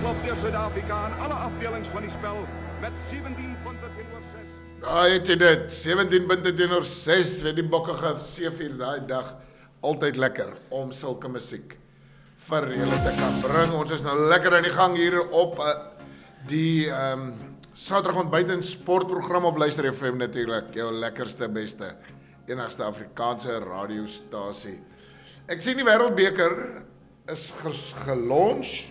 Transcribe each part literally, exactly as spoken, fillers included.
klop deur Suid-Afrika en alle afdelings van die spel met sewentien punte teenoor ses. Daar het jy dit, sewentien punte teenoor ses, weet die bokkige C vier daai dag, altyd lekker om sulke musiek vir julle te kan bring. Ons is nou lekker in die gang hier op uh, die um, Saterdag ontbyt en sportprogram op Luister F M natuurlik, jou lekkerste, beste, enigste Afrikaanse radiostasie. Ek sien die Wêreldbeker is gelons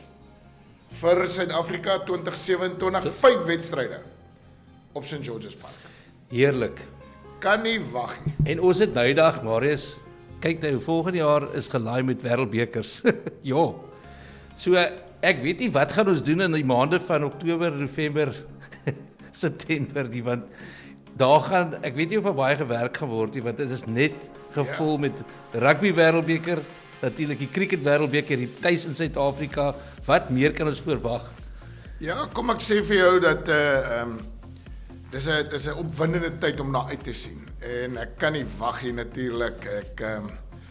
vir Suid-Afrika twintig sewenty-two, vyf wedstryde op Saint George's Park. Heerlik. Kan nie wag nie. En ons het nou die dag, Marius, kyk nou, volgende jaar is gelaai met wêreldbekers. Ja. So ek weet nie wat gaan ons doen in die maande van Oktober, November, September nie, want daar gaan, ek weet nie of er baie gewerk gaan word nie, want dit is net gevul ja. met rugby wêreldbeker, natuurlik die cricket wêreldbeker, die tuis in Suid-Afrika. Wat meer kan ons verwag? Ja, kom ek sê vir jou dat uh um dis 'n dis 'n opwindende tyd om na uit te sien. En ek kan nie wag hier natuurlik. Ek um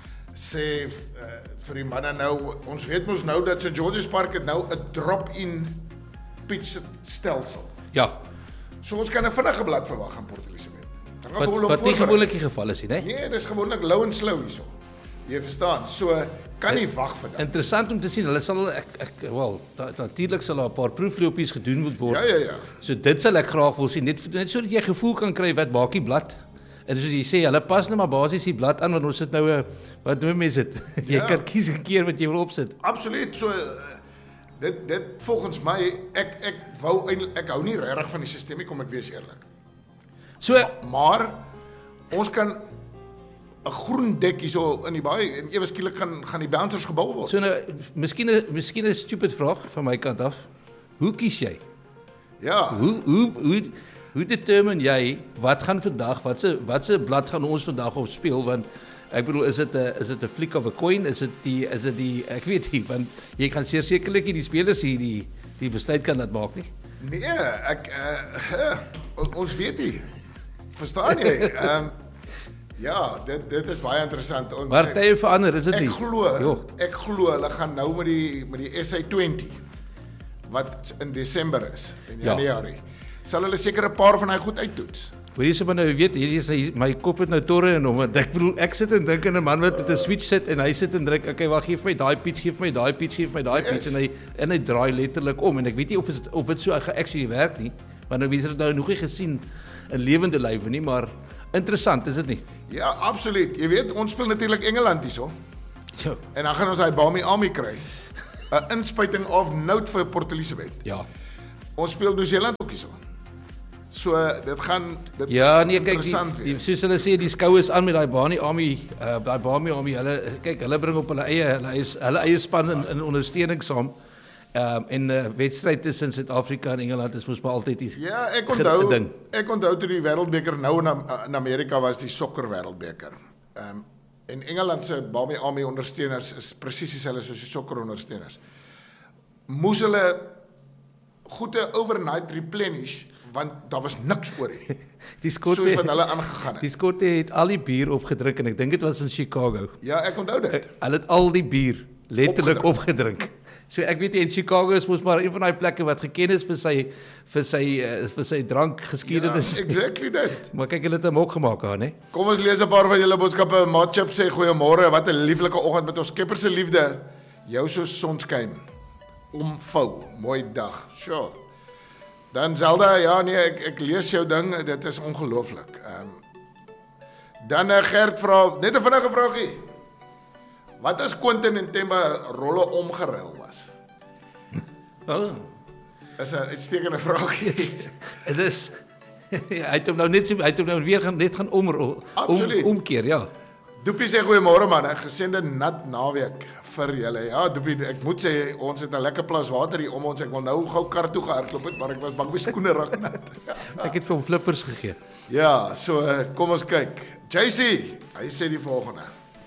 sê uh, vir die manne nou, ons weet mos nou dat Saint George's Park het nou 'n drop-in pitch stelsel. Ja. So ons kan 'n vinnige blad verwag aan Port Elizabeth. Wat wat nie gewoonlik die geval is nie, né? Nee, dis gewoonlik low en slow hierso. Jy verstaan. So kan nie wag vir dit. Interessant om te sien. Hulle sal ek ek wel, natuurlik sal daar 'n paar proeflopies gedoen moet word. Ja ja ja. So dit sal ek graag wil sien, net net sodat jy gevoel kan kry wat maak die blad. En soos jy sê, hulle pas net maar basies die blad aan want ons sit nou 'n wat noem mense dit? Jy ja. kan kies 'n keer wat jy wil opsit. Absoluut. So dit dit volgens my ek ek wou eintlik ek hou nie regtig van die stelsel kom ek wees eerlik. So maar, maar ons kan 'n groen dek hierso in die baai en ewe skielik gaan gaan die bouncers gebou word. So nou, miskien 'n miskien 'n stupid vraag van my kant af. Hoe kies jy? Ja. Hoe hoe hoe hoe determine jy wat gaan vandag, watse watse blad gaan ons vandag op speel want ek bedoel is dit 'n is dit 'n flick of a coin, is dit die is dit die ek weet nie want jy kan sekerlik nie die spelers hier die die besluit kan dat maak nie. Nee, ek uh, uh, ons weet nie. Verstaan jy? Ehm um, Ja, dit dit is baie interessant. Maar tye verander, is dit nie? Ek glo, ek glo hulle gaan nou met die met die S A twintig wat in Desember is, in Januarie. Ja. Sal hulle seker 'n paar van hy goed uittoets. Hoe is dit maar nou, jy weet, hierdie is hy, my kop het nou torre en hom. Ek bedoel, ek sit en dink aan 'n man wat met 'n switch sit en hy sit en druk, okay, wag, gee vir my daai pitch, gee vir my daai pitch, gee vir my daai pitch en hy en hy draai letterlik om en ek weet nie of dit of dit so actually werk nie, want nou wie het dit nou nog nie gesien in lewende lywe nie, maar interessant, is dit nie? Ja, absoluut. Jy weet, ons speel natuurlik Engeland hierso. Ja. En dan gaan ons daai Bami Army kry. 'n Inspuiting of note vir Port Elizabeth. Ja. Ons speel New Zealand ook hierso. So dit gaan dit Ja, nee, kyk, die, die soos hulle sê, die skou is aan met daai Bami Army, uh, daai Bami Army, hulle kyk, hulle bring op hulle eie, hulle is hulle eie span in, in ondersteuning saam. Um, en 'n uh, wedstryd tussen Suid-Afrika en Engeland is mos maar altyd die Ja, ek onthou ek onthou toe die Wêreldbeker nou in, in Amerika was die sokker Wêreldbeker. Ehm um, en Engeland se Bami Army ondersteuners is presies dieselfde soos die sokker ondersteuners. Moes hulle goede overnight replenish want daar was niks oor nie. Die Skotte soos wat hulle aangegaan het. Die Skotte het al die bier opgedrink en ek dink dit was in Chicago. Ja, ek onthou dit. Hulle het al die bier letterlik opgedrink. opgedrink. So ek weet nie, in Chicago is mos maar een van daai plekke wat geken is vir sy vir sy uh, vir sy drankgeskiedenis. Ja, exactly dit. Maar kyk, hulle het hom ook gemaak daar, né? Kom ons lees 'n paar van julle boodskappe. Matchap sê goeiemôre, wat 'n lieflike oggend met ons Skepper se liefde. Jou so sonskyn. Omvou, mooi dag. Sure. Dan Zelda, ja nee, ek ek lees jou ding, dit is ongelooflik. Ehm um, Dan uh, Gert vra net 'n vinnige vraagie. Wat as Quentin en Temba rolle omgeruil was? Oh. Is 'n uitstekende vraagie. Dit is ja, hy het hom nou net so, hy het hom nou weer gaan net gaan omrol, om, omkeer, ja. Doopie sê goeiemôre man, 'n gesende nat naweek vir julle. Ja, Doopie, ek moet sê ons het 'n lekker plas water hier om ons. Ek wil nou gou kar toe gehardloop het, maar ek was bang my skoene raak nat. Ek het vir hom flippers gegee. Ja, so kom ons kyk. J C, hy sê die volgende.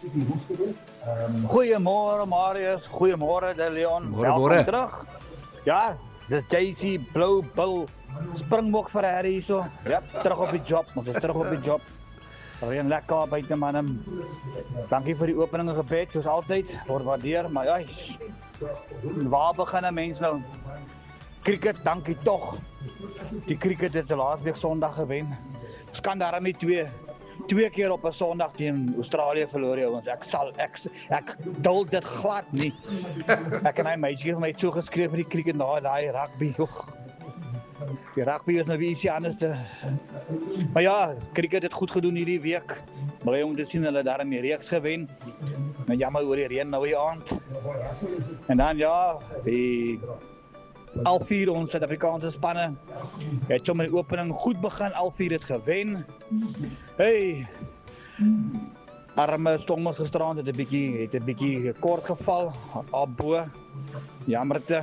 Um, Goeiemôre Marius, goeiemôre De Leon. Welkom terug. Ja, dis J C Blue Bull Springbok Ferrari hierso. Ja, terug op die job. Ons is terug op die job. Reën lekker buite man. Dankie vir die opening en gebed soos altyd. Word waardeer, maar ja, waar begin 'n mens nou? cricket, dankie tog. Die cricket het die laasweek week Sondag gewen. Ons kan daar nie twee twee keer op 'n Sondag teen Australië verloor jy ons. Ek sal ek ek duld dit glad nie. Ek en hy meisie het my so geskryf met die cricket na daai rugby. Och. Die rugby is nou weer ietsie anders. Maar ja, cricket het goed gedoen hierdie week. Bly om te sien hulle daar in die reeks gewen. Maar jammer oor die reën nou hier aand. En dan ja, die al vier ons Suid-Afrikaanse spanne het sommer die opening goed begin, al vier het gewen. Hey, arme Stormers gisterand het 'n bietjie het 'n bietjie kort geval op bo. Jammerte.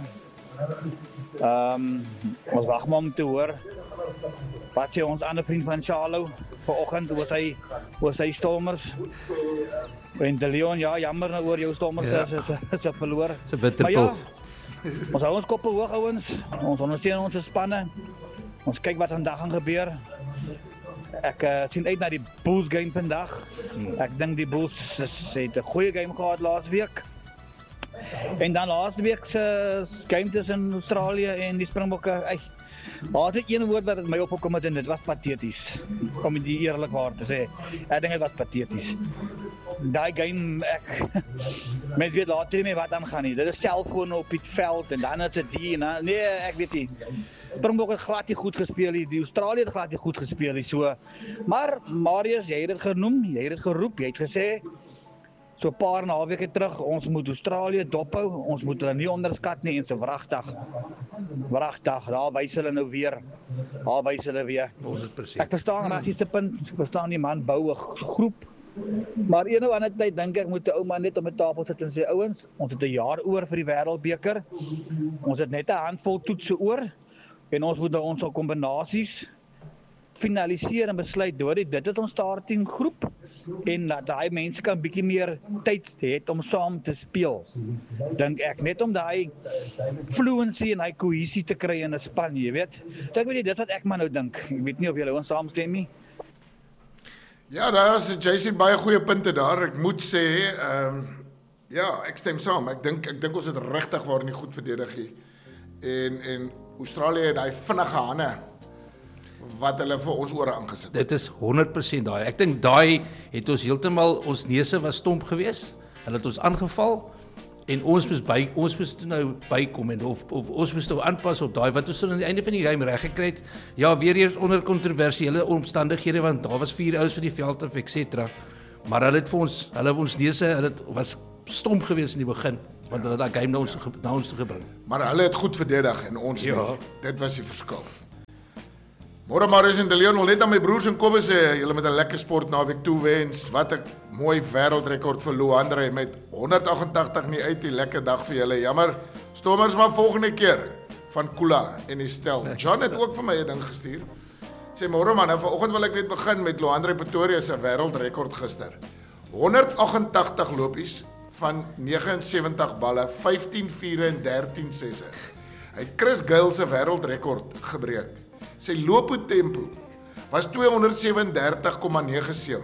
Ehm um, ons wag maar om te hoor wat sê ons ander vriend van Charlo vanoggend oor sy oor sy Stormers. En De Leon, ja, jammer nou oor jou Stormers ja. is is 'n verloor. Dis 'n bitterpil. Ons hou ons koppe hoog ouens. Ons ondersteun ons spanne. Ons kyk wat vandag gaan gebeur. Ek uh, sien uit na die Bulls game vandag. Hmm. Ek dink die Bulls het 'n goeie game gehad laas week. En dan laas week se game tussen Australië en die Springbokke. Ey, daar het een woord wat het my opgekom het en dit was pateties. Om dit eerlikwaar te sê. Ek dink dit was pateties. Daai game ek mens weet later nie meer wat aangaan nie. Dit is selfoon op die veld en dan is dit die en dan, nee, ek weet nie. Springbok het glad nie goed gespeel nie. Die Australië het glad nie goed gespeel nie. So, maar Marius, jy het dit genoem, jy het dit geroep, jy het gesê so 'n paar naweke terug, ons moet Australië dophou, ons moet hulle nie onderskat nie en so wragtig. Wragtig, daar wys hulle nou weer. Daar wys hulle weer. honderd persent. Ek verstaan rassiese punt, ek verstaan die man bou 'n groep. Maar een of ander tyd dink ek moet 'n ou man net op 'n tafel sit en sê ouens, ons het 'n jaar oor vir die Wêreldbeker. Ons het net 'n handvol toetse oor en ons moet nou ons kombinasies finaliseer en besluit deur dit is ons starting groep en dat daai mense kan bietjie meer tyd hê om saam te speel. Dink ek net om daai fluency en daai kohesie te kry in 'n span, jy weet. So ek weet nie dis wat ek maar nou dink. Ek weet nie of julle ons saamstem nie. Ja, daar is J C baie goeie punte daar. Ek moet sê, ehm um, ja, ek stem saam. Ek dink ek dink ons het regtig waar nie goed verdedig nie. En en Australië het daai vinnige hande wat hulle vir ons ore aangesit. Dit is honderd persent daai. Ek dink daai het ons heeltemal ons neuse was stomp geweest. Hulle het ons aangeval en ons moes by ons moes nou bykom en of, of ons moes nou aanpas op daai wat ons aan die einde van die game reg gekry het. Ja, weer eens onder kontroversiële omstandighede want daar was vier ouens van die veld af et cetera. Maar hulle het vir ons, hulle ons neuse, hulle was stomp geweest in die begin want hulle het daai game na ons na ons toe gebring. Maar hulle het goed verdedig en ons ja. nie. Dit was die verskil. Môre Marius en De Leon, wil net aan my broers en Kobus sê, julle met 'n lekker sport naweek toewens. Wat 'n mooi wêreldrekord vir Luandre met honderd agt agt agt nie uit, die lekker dag vir julle. Jammer, Stormers maar volgende keer van Kula en die stel. John het ook vir my 'n ding gestuur. Sê môre man, nou vanoggend wil ek net begin met Luandre Pretoria se wêreldrekord gister. honderd agt agt agt lopies van negenensewentig balle, vyftien vier en dertien sesse. Hy het Chris Gayle se wêreldrekord gebreek. Sy looptempo was tweehonderdsewendertig komma nege sewe.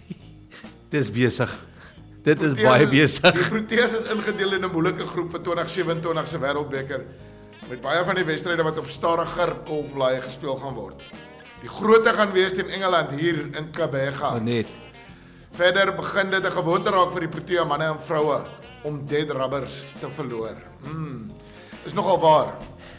Dis besig. Dit is baie besig. Die Proteas is ingedeel in 'n moeilike groep vir twintig sewenentwintig se Wêreldbeker met baie van die wedstryde wat op stadiger golfblaaie gespeel gaan word. Die grootte gaan wees teen Engeland hier in Kabega. Net. Verder begin dit 'n gewoonte raak vir die Protea manne en vroue om dead rubbers te verloor. Hmm. Is nogal waar.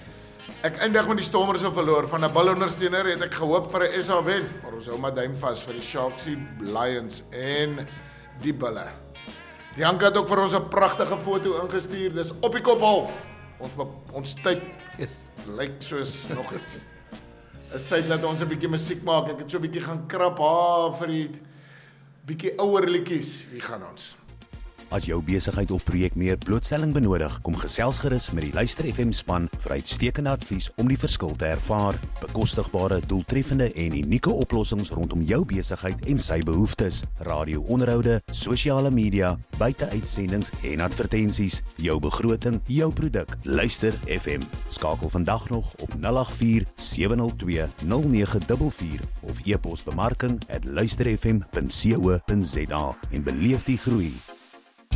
Ek eindig met die Stormers se verloor. Van 'n bilondersteuner het ek gehoop vir 'n S A wen, maar ons hou maar duim vas vir die Sharksie Lions en die Bulle. Dianka het ook vir ons 'n pragtige foto ingestuur. Dis op die kop half. Ons ons tyd Yes. lyk soos nog iets. Is tyd dat ons 'n bietjie musiek maak. Ek het so 'n bietjie gaan krap ha vir die bietjie ouer liedjies. Hier gaan ons. As jou besigheid of projek meer blootstelling benodig, kom gesels gerus met die Luister F M span vir uitstekende advies om die verskil te ervaar. Bekostigbare, doeltreffende en unieke oplossings rondom jou besigheid en sy behoeftes. Radio-onderhoude, sosiale media, buiteuitsendings en advertensies. Jou begroting, jou produk. Luister F M. Skakel vandag nog op nul agt vier sewe nul twee nul nege vier vier of e-pos bemarking at luisterfm punt co punt za en beleef die groei.